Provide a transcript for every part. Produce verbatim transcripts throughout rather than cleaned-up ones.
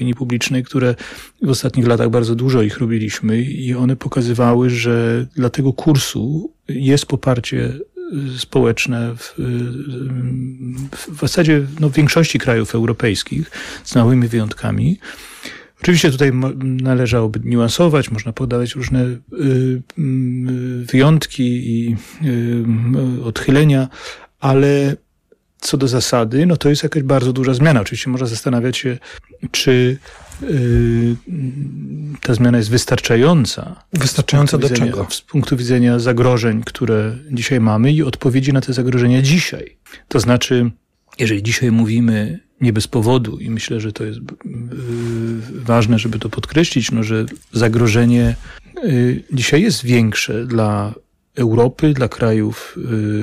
opinii publicznej, które w ostatnich latach bardzo dużo ich robiliśmy i one pokazywały, że dla tego kursu jest poparcie społeczne w, w zasadzie no, w większości krajów europejskich, z małymi wyjątkami. Oczywiście tutaj należałoby niuansować, można podawać różne y, y, wyjątki i y, odchylenia, ale co do zasady, no to jest jakaś bardzo duża zmiana. Oczywiście można zastanawiać się, czy y, ta zmiana jest wystarczająca. Wystarczająca do widzenia, czego? Z punktu widzenia zagrożeń, które dzisiaj mamy i odpowiedzi na te zagrożenia dzisiaj. To znaczy, jeżeli dzisiaj mówimy nie bez powodu i myślę, że to jest ważne, żeby to podkreślić, no, że zagrożenie dzisiaj jest większe dla Europy, dla krajów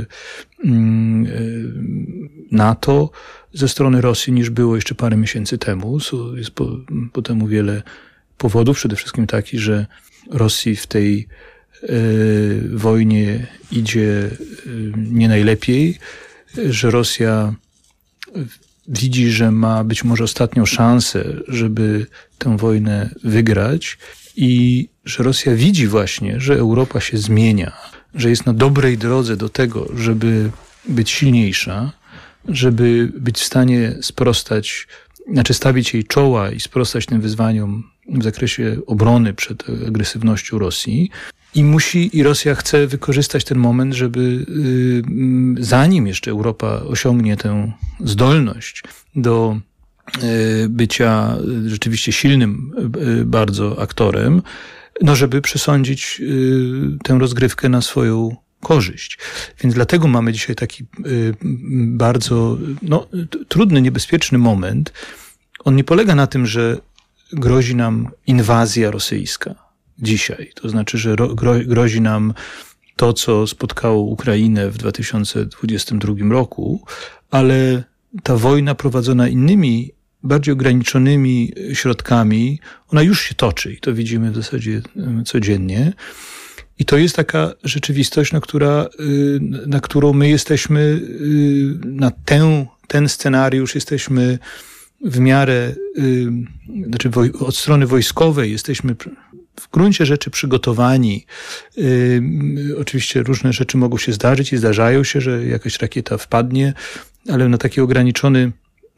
NATO ze strony Rosji niż było jeszcze parę miesięcy temu. Jest po, po temu wiele powodów. Przede wszystkim taki, że Rosji w tej wojnie idzie nie najlepiej, że Rosja widzi, że ma być może ostatnią szansę, żeby tę wojnę wygrać i że Rosja widzi właśnie, że Europa się zmienia, że jest na dobrej drodze do tego, żeby być silniejsza, żeby być w stanie sprostać, znaczy stawić jej czoła i sprostać tym wyzwaniom w zakresie obrony przed agresywnością Rosji. I musi, i Rosja chce wykorzystać ten moment, żeby y, zanim jeszcze Europa osiągnie tę zdolność do y, bycia rzeczywiście silnym y, bardzo aktorem, no żeby przesądzić y, tę rozgrywkę na swoją korzyść. Więc dlatego mamy dzisiaj taki y, bardzo no, t- trudny, niebezpieczny moment. On nie polega na tym, że grozi nam inwazja rosyjska dzisiaj. To znaczy, że gro- grozi nam to, co spotkało Ukrainę w dwa tysiące dwudziestym drugim roku, ale ta wojna prowadzona innymi, bardziej ograniczonymi środkami, ona już się toczy i to widzimy w zasadzie codziennie. I to jest taka rzeczywistość, na, która, na którą my jesteśmy, na tę, ten scenariusz jesteśmy w miarę, znaczy od strony wojskowej jesteśmy w gruncie rzeczy przygotowani. Oczywiście różne rzeczy mogą się zdarzyć i zdarzają się, że jakaś rakieta wpadnie, ale na taki ograniczony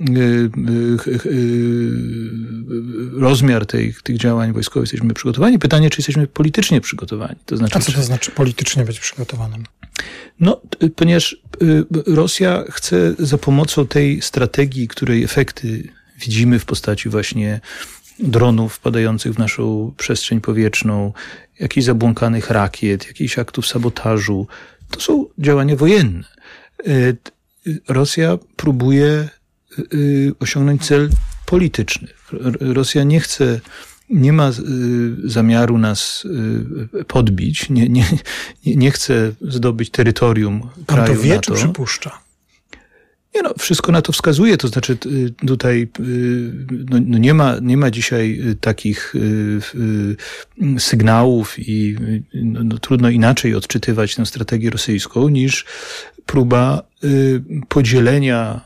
rozmiar tej, tych działań wojskowych jesteśmy przygotowani. Pytanie, czy jesteśmy politycznie przygotowani. To znaczy, A co to znaczy politycznie być przygotowanym? No, ponieważ Rosja chce za pomocą tej strategii, której efekty widzimy w postaci właśnie dronów wpadających w naszą przestrzeń powietrzną, jakichś zabłąkanych rakiet, jakichś aktów sabotażu. To są działania wojenne. Rosja próbuje osiągnąć cel polityczny. Rosja nie chce, nie ma zamiaru nas podbić, nie, nie, nie chce zdobyć terytorium kraju NATO. Pan to wie, NATO. czy przypuszcza? Nie no, wszystko na to wskazuje, to znaczy tutaj no, no nie ma, nie ma dzisiaj takich sygnałów i no, no, trudno inaczej odczytywać tę strategię rosyjską niż próba podzielenia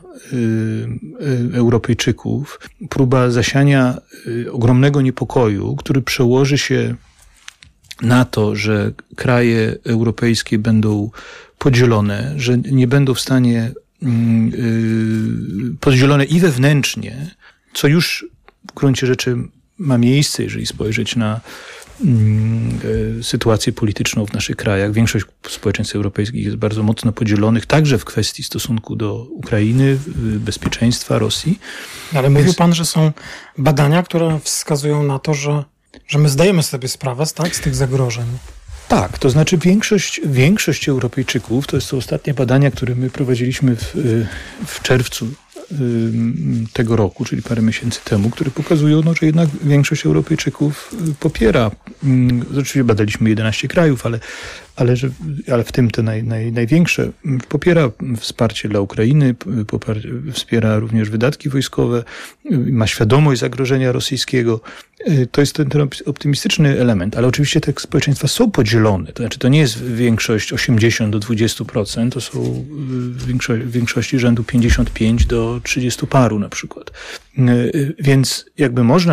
Europejczyków, próba zasiania ogromnego niepokoju, który przełoży się na to, że kraje europejskie będą podzielone, że nie będą w stanie podzielone i wewnętrznie, co już w gruncie rzeczy ma miejsce, jeżeli spojrzeć na sytuację polityczną w naszych krajach. Większość społeczeństw europejskich jest bardzo mocno podzielonych, także w kwestii stosunku do Ukrainy, bezpieczeństwa Rosji. Ale Więc... mówił pan, że są badania, które wskazują na to, że, że my zdajemy sobie sprawę tak, z tych zagrożeń. Tak, to znaczy większość, większość Europejczyków, to są ostatnie badania, które my prowadziliśmy w, w czerwcu tego roku, czyli parę miesięcy temu, które pokazują, no, że jednak większość Europejczyków popiera. Oczywiście badaliśmy jedenaście krajów, ale, ale, że, ale w tym te naj, naj, największe. Popiera wsparcie dla Ukrainy, popar, wspiera również wydatki wojskowe, ma świadomość zagrożenia rosyjskiego. To jest ten, ten optymistyczny element, ale oczywiście te społeczeństwa są podzielone. To znaczy, to nie jest większość osiemdziesiąt do dwudziestu procent, to są większo- większości rzędu pięćdziesiąt pięć do trzydziestu paru na przykład. Więc jakby można